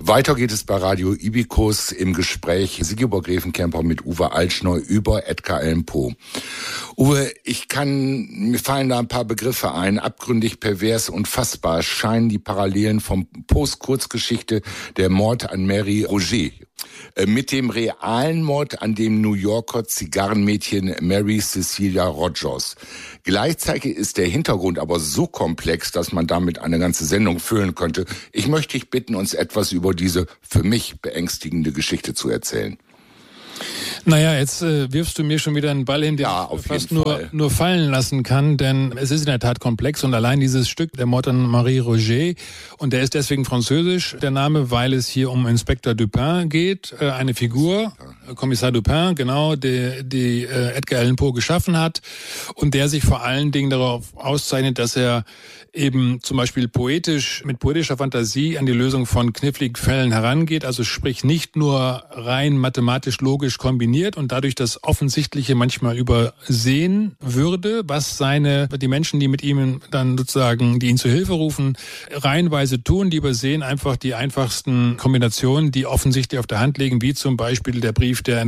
Weiter geht es bei Radio Ibicus im Gespräch Sigiborg Grevenkemper mit Uwe Altschneu über Edgar Allan Poe. Uwe, mir fallen da ein paar Begriffe ein. Abgründig, pervers und fassbar scheinen die Parallelen vom Poes Kurzgeschichte Der Mord an Mary Roget mit dem realen Mord an dem New Yorker Zigarrenmädchen Mary Cecilia Rogers. Gleichzeitig ist der Hintergrund aber so komplex, dass man damit eine ganze Sendung füllen könnte. Ich möchte dich bitten, uns etwas über diese für mich beängstigende Geschichte zu erzählen. Naja, jetzt wirfst du mir schon wieder einen Ball hin, den ich fast nur fallen lassen kann, denn es ist in der Tat komplex und allein dieses Stück, Der Mord an Marie Roget, und der ist deswegen französisch, der Name, weil es hier um Inspektor Dupin geht, eine Figur, Kommissar Dupin, genau, die Edgar Allan Poe geschaffen hat und der sich vor allen Dingen darauf auszeichnet, dass er eben zum Beispiel mit poetischer Fantasie an die Lösung von kniffligen Fällen herangeht, also sprich nicht nur rein mathematisch-logisch kombiniert und dadurch das Offensichtliche manchmal übersehen würde, was die Menschen, die mit ihm dann sozusagen, die ihn zu Hilfe rufen, reihenweise tun, die übersehen einfach die einfachsten Kombinationen, die offensichtlich auf der Hand liegen, wie zum Beispiel der Brief, der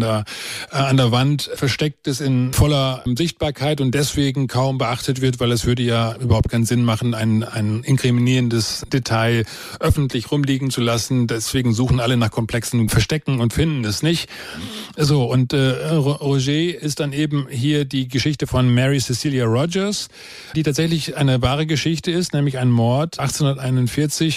an der Wand versteckt ist in voller Sichtbarkeit und deswegen kaum beachtet wird, weil es würde ja überhaupt keinen Sinn machen, ein inkriminierendes Detail öffentlich rumliegen zu lassen. Deswegen suchen alle nach komplexen Verstecken und finden es nicht. So, und Roget ist dann eben hier die Geschichte von Mary Cecilia Rogers, die tatsächlich eine wahre Geschichte ist, nämlich ein Mord 1841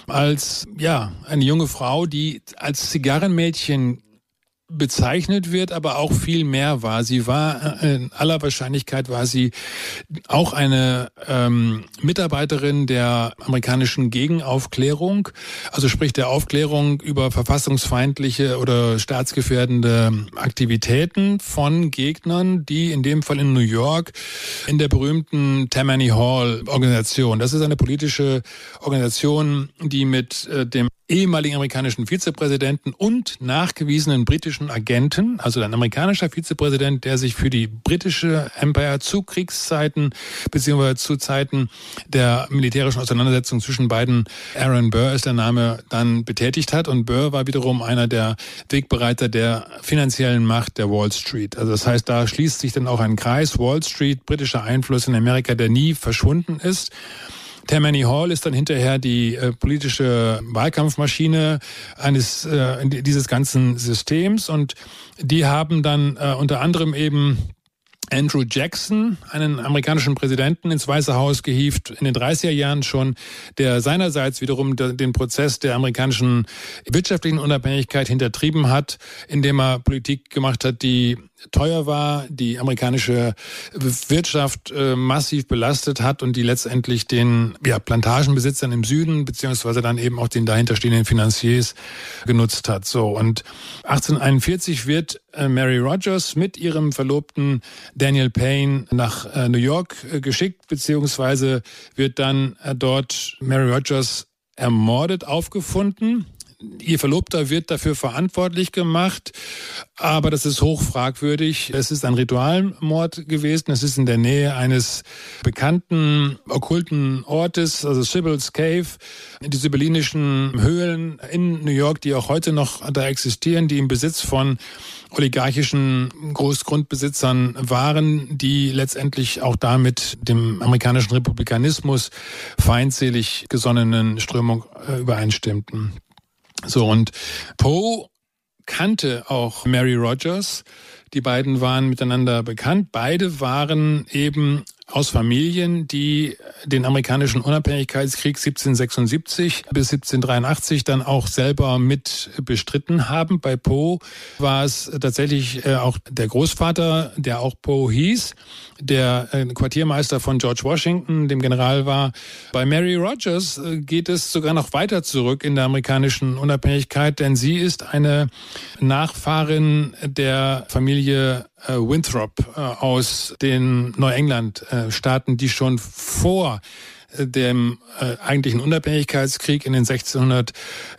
als eine junge Frau, die als Zigarrenmädchen bezeichnet wird, aber auch viel mehr war. Sie war, in aller Wahrscheinlichkeit war sie auch eine Mitarbeiterin der amerikanischen Gegenaufklärung, also sprich der Aufklärung über verfassungsfeindliche oder staatsgefährdende Aktivitäten von Gegnern, die in dem Fall in New York in der berühmten Tammany Hall Organisation, das ist eine politische Organisation, die mit dem ehemaligen amerikanischen Vizepräsidenten und nachgewiesenen britischen Agenten, also ein amerikanischer Vizepräsident, der sich für die britische Empire zu Kriegszeiten beziehungsweise zu Zeiten der militärischen Auseinandersetzung zwischen beiden, Aaron Burr ist der Name, dann betätigt hat. Und Burr war wiederum einer der Wegbereiter der finanziellen Macht der Wall Street. Also das heißt, da schließt sich dann auch ein Kreis, Wall Street, britischer Einfluss in Amerika, der nie verschwunden ist. Tammany Hall ist dann hinterher die politische Wahlkampfmaschine dieses ganzen Systems und die haben dann unter anderem eben Andrew Jackson, einen amerikanischen Präsidenten, ins Weiße Haus gehievt in den 30er Jahren schon, der seinerseits wiederum den Prozess der amerikanischen wirtschaftlichen Unabhängigkeit hintertrieben hat, indem er Politik gemacht hat, die teuer war, die amerikanische Wirtschaft massiv belastet hat und die letztendlich den Plantagenbesitzern im Süden beziehungsweise dann eben auch den dahinterstehenden Finanziers genutzt hat. So, und 1841 wird Mary Rogers mit ihrem Verlobten Daniel Payne nach New York geschickt, beziehungsweise wird dann dort Mary Rogers ermordet aufgefunden. Ihr Verlobter wird dafür verantwortlich gemacht, aber das ist hoch fragwürdig. Es ist ein Ritualmord gewesen. Es ist in der Nähe eines bekannten okkulten Ortes, also Sybil's Cave, die sibyllinischen Höhlen in New York, die auch heute noch da existieren, die im Besitz von oligarchischen Großgrundbesitzern waren, die letztendlich auch damit dem amerikanischen Republikanismus feindselig gesonnenen Strömung übereinstimmten. So, und Poe kannte auch Mary Rogers. Die beiden waren miteinander bekannt. Beide waren eben aus Familien, die den amerikanischen Unabhängigkeitskrieg 1776 bis 1783 dann auch selber mit bestritten haben. Bei Poe war es tatsächlich auch der Großvater, der auch Poe hieß, der Quartiermeister von George Washington, dem General war. Bei Mary Rogers geht es sogar noch weiter zurück in der amerikanischen Unabhängigkeit, denn sie ist eine Nachfahrin der Familie Winthrop aus den Neuengland-Staaten, die schon vor dem eigentlichen Unabhängigkeitskrieg in den 1660er,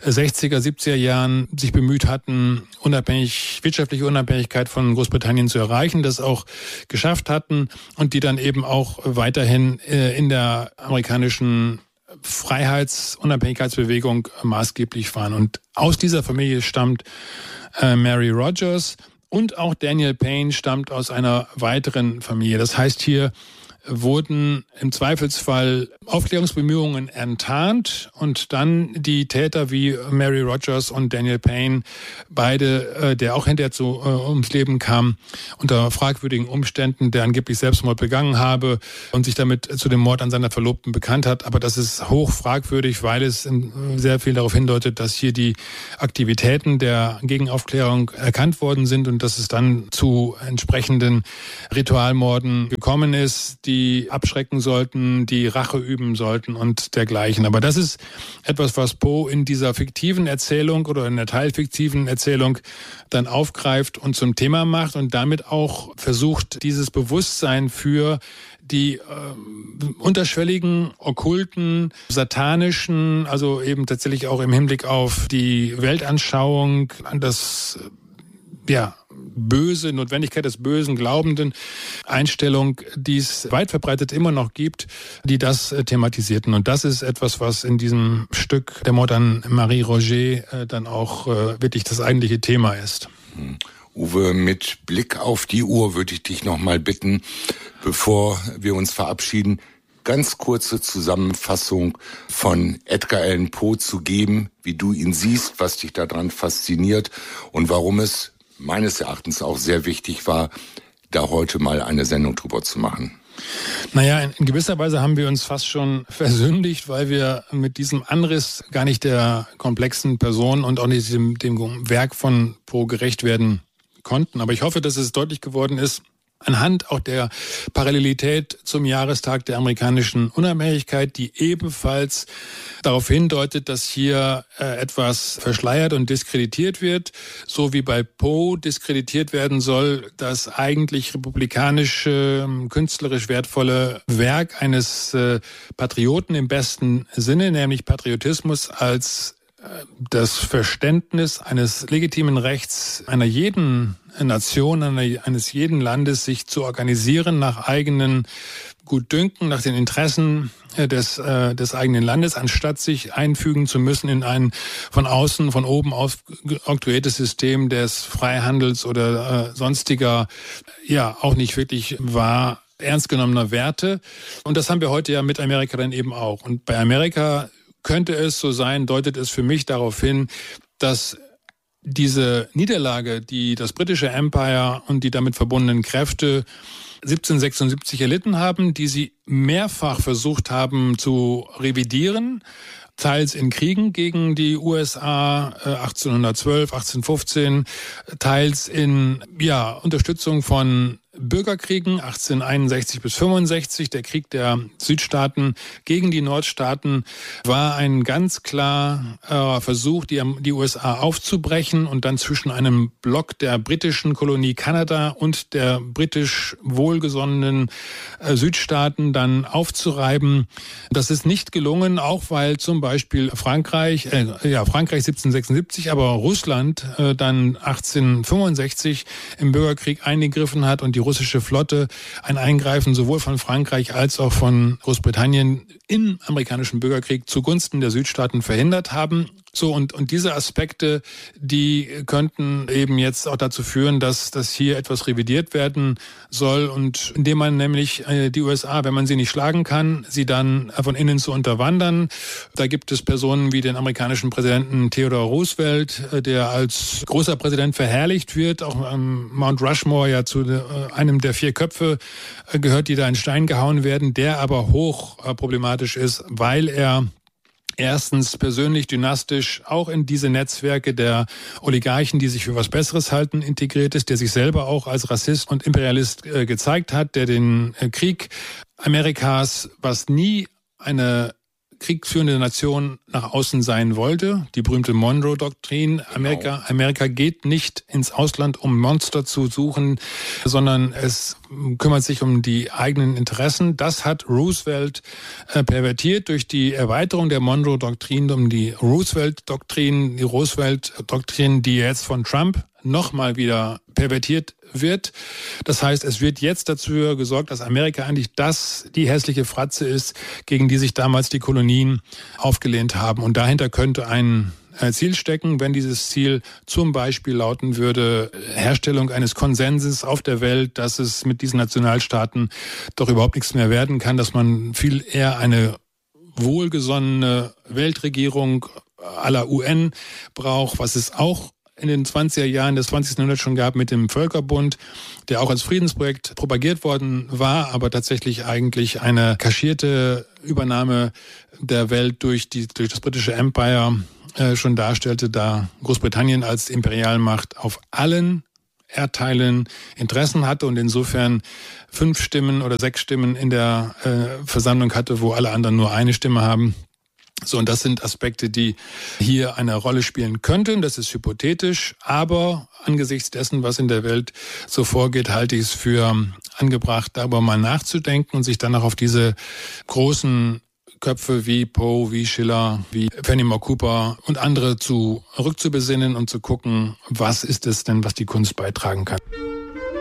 70er Jahren sich bemüht hatten, wirtschaftliche Unabhängigkeit von Großbritannien zu erreichen, das auch geschafft hatten und die dann eben auch weiterhin in der amerikanischen Unabhängigkeitsbewegung maßgeblich waren. Und aus dieser Familie stammt Mary Rogers und auch Daniel Payne stammt aus einer weiteren Familie. Das heißt, hier wurden im Zweifelsfall Aufklärungsbemühungen enttarnt und dann die Täter wie Mary Rogers und Daniel Payne, beide, der auch hinterher ums Leben kam, unter fragwürdigen Umständen, der angeblich Selbstmord begangen habe und sich damit zu dem Mord an seiner Verlobten bekannt hat. Aber das ist hoch fragwürdig, weil es sehr viel darauf hindeutet, dass hier die Aktivitäten der Gegenaufklärung erkannt worden sind und dass es dann zu entsprechenden Ritualmorden gekommen ist, die abschrecken sollten, die Rache üben sollten und dergleichen. Aber das ist etwas, was Poe in dieser fiktiven Erzählung oder in der teilfiktiven Erzählung dann aufgreift und zum Thema macht und damit auch versucht, dieses Bewusstsein für die unterschwelligen, okkulten, satanischen, also eben tatsächlich auch im Hinblick auf die Weltanschauung, an das Böse, Notwendigkeit des Bösen, glaubenden Einstellung, die es weit verbreitet immer noch gibt, die das thematisierten. Und das ist etwas, was in diesem Stück der Mord an Marie Roget dann auch wirklich das eigentliche Thema ist. Uwe, mit Blick auf die Uhr würde ich dich noch mal bitten, bevor wir uns verabschieden, ganz kurze Zusammenfassung von Edgar Allan Poe zu geben, wie du ihn siehst, was dich daran fasziniert und warum es meines Erachtens auch sehr wichtig war, da heute mal eine Sendung drüber zu machen. Naja, in gewisser Weise haben wir uns fast schon versündigt, weil wir mit diesem Anriss gar nicht der komplexen Person und auch nicht dem Werk von Poe gerecht werden konnten. Aber ich hoffe, dass es deutlich geworden ist, anhand auch der Parallelität zum Jahrestag der amerikanischen Unabhängigkeit, die ebenfalls darauf hindeutet, dass hier etwas verschleiert und diskreditiert wird, so wie bei Poe diskreditiert werden soll, das eigentlich republikanische, künstlerisch wertvolle Werk eines Patrioten im besten Sinne, nämlich Patriotismus als das Verständnis eines legitimen Rechts einer jeden Nation, eines jeden Landes, sich zu organisieren nach eigenen Gutdünken, nach den Interessen des eigenen Landes, anstatt sich einfügen zu müssen in ein von außen, von oben aufoktroyiertes System des Freihandels oder sonstiger, auch nicht wirklich wahr ernst genommener Werte. Und das haben wir heute ja mit Amerika dann eben auch. Und bei Amerika könnte es so sein, deutet es für mich darauf hin, dass diese Niederlage, die das britische Empire und die damit verbundenen Kräfte 1776 erlitten haben, die sie mehrfach versucht haben zu revidieren, teils in Kriegen gegen die USA 1812, 1815, teils in Unterstützung von Bürgerkriegen 1861 bis 65. Der Krieg der Südstaaten gegen die Nordstaaten war ein ganz klar Versuch, die USA aufzubrechen und dann zwischen einem Block der britischen Kolonie Kanada und der britisch wohlgesonnenen Südstaaten dann aufzureiben. Das ist nicht gelungen, auch weil zum Beispiel Frankreich 1776, aber Russland dann 1865 im Bürgerkrieg eingegriffen hat und die russische Flotte ein Eingreifen sowohl von Frankreich als auch von Großbritannien im amerikanischen Bürgerkrieg zugunsten der Südstaaten verhindert haben. So, und diese Aspekte, die könnten eben jetzt auch dazu führen, dass hier etwas revidiert werden soll und indem man nämlich die USA, wenn man sie nicht schlagen kann, sie dann von innen zu unterwandern. Da gibt es Personen wie den amerikanischen Präsidenten Theodore Roosevelt, der als großer Präsident verherrlicht wird, auch Mount Rushmore ja zu einem der 4 Köpfe gehört, die da in Stein gehauen werden, der aber hoch problematisch ist, weil er erstens persönlich dynastisch auch in diese Netzwerke der Oligarchen, die sich für was Besseres halten, integriert ist, der sich selber auch als Rassist und Imperialist gezeigt hat, der den Krieg Amerikas, was nie eine kriegführende Nation nach außen sein wollte, die berühmte Monroe-Doktrin. Amerika geht nicht ins Ausland, um Monster zu suchen, sondern es kümmert sich um die eigenen Interessen. Das hat Roosevelt pervertiert durch die Erweiterung der Monroe-Doktrin um die Roosevelt-Doktrin, die jetzt von Trump nochmal wieder pervertiert wird. Das heißt, es wird jetzt dazu gesorgt, dass Amerika eigentlich die hässliche Fratze ist, gegen die sich damals die Kolonien aufgelehnt haben. Und dahinter könnte ein Ziel stecken, wenn dieses Ziel zum Beispiel lauten würde, Herstellung eines Konsenses auf der Welt, dass es mit diesen Nationalstaaten doch überhaupt nichts mehr werden kann, dass man viel eher eine wohlgesonnene Weltregierung à la UN braucht, was es auch in den 20er Jahren des 20. Jahrhunderts schon gab mit dem Völkerbund, der auch als Friedensprojekt propagiert worden war, aber tatsächlich eigentlich eine kaschierte Übernahme der Welt durch das britische Empire schon darstellte, da Großbritannien als Imperialmacht auf allen Erdteilen Interessen hatte und insofern 5 Stimmen oder 6 Stimmen in der Versammlung hatte, wo alle anderen nur eine Stimme haben. So, und das sind Aspekte, die hier eine Rolle spielen könnten. Das ist hypothetisch, aber angesichts dessen, was in der Welt so vorgeht, halte ich es für angebracht, darüber mal nachzudenken und sich dann auch auf diese großen Köpfe wie Poe, wie Schiller, wie Fenimore Cooper und andere rückzubesinnen und zu gucken, was ist es denn, was die Kunst beitragen kann.